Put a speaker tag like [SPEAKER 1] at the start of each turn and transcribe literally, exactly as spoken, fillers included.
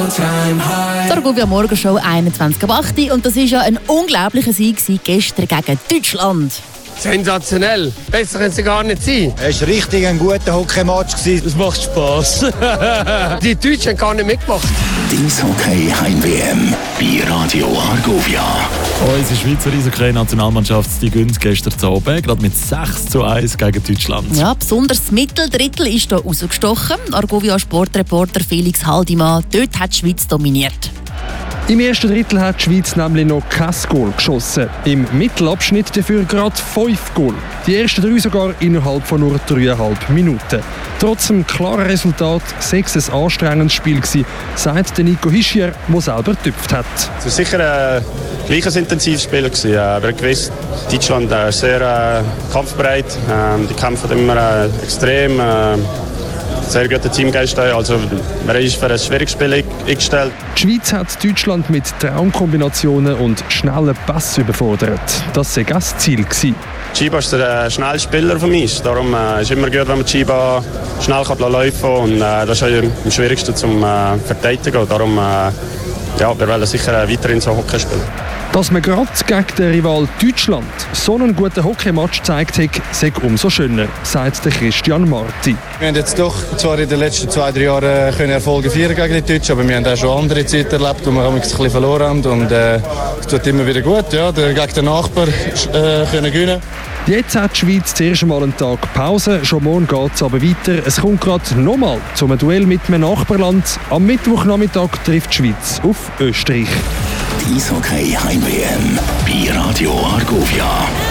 [SPEAKER 1] Die Argovia Morgenshow einundzwanzig ab acht und das war ja ein unglaublicher Sieg gestern gegen Deutschland.
[SPEAKER 2] Sensationell. Besser können sie gar nicht sein.
[SPEAKER 3] Es war richtig ein guter Hockeymatch.
[SPEAKER 2] Das macht Spass. Die Deutschen haben gar nicht mitgemacht.
[SPEAKER 4] Dies Hockey Heim-W M bei Radio Argovia.
[SPEAKER 5] Unsere Schweizer Eishockey-Nationalmannschaft die gewinnt gestern zu Abend, gerade mit sechs zu eins gegen Deutschland.
[SPEAKER 1] Ja, besonders das Mitteldrittel ist hier rausgestochen. Argovia Sportreporter Felix Haldimann, dort hat die Schweiz dominiert.
[SPEAKER 6] Im ersten Drittel hat die Schweiz nämlich noch kein Goal geschossen. Im Mittelabschnitt dafür gerade fünf Goal. Die ersten drei sogar innerhalb von nur dreieinhalb Minuten. Trotz dem klaren Resultat sei es ein anstrengendes Spiel gewesen, sagt der Nico Hischier, der selber getüpft hat.
[SPEAKER 7] Es war sicher ein gleiches intensives Spiel gewesen. Aber gewiss, Deutschland ist sehr äh, kampfbereit. Ähm, die kämpfen immer äh, extrem. Äh, Sehr guter Teamgeist. Also, man ist für ein schwieriges Spiel eingestellt.
[SPEAKER 6] Die Schweiz hat Deutschland mit Traumkombinationen und schnellen Pässen überfordert. Das war das Ziel.
[SPEAKER 7] Chiba ist der schnelle Spieler von mir. Darum äh, ist es immer gut, wenn man Chiba schnell kann laufen kann. Und, äh, das ist am schwierigsten zum äh, Verteidigen. Darum äh, ja, wir wollen sicher äh, weiterhin so Hockey spielen.
[SPEAKER 6] Dass man gerade gegen den Rival Deutschland so einen guten Hockeymatch gezeigt hat, sei umso schöner, sagt der Christian Marti.
[SPEAKER 8] Wir haben jetzt doch zwar in den letzten zwei, drei Jahren können Erfolge feiern gegen die Deutschen, aber wir haben auch schon andere Zeiten erlebt, wo wir ein bisschen verloren haben. Und äh, es tut immer wieder gut, ja, gegen den Nachbar äh, können gewinnen.
[SPEAKER 6] Jetzt hat die Schweiz zuerst einmal einen Tag Pause, schon morgen geht es aber weiter. Es kommt gerade nochmal zum Duell mit einem Nachbarland. Am Mittwochnachmittag trifft die Schweiz auf Österreich.
[SPEAKER 4] Dies Hockey Heim-W M bei Radio Argovia.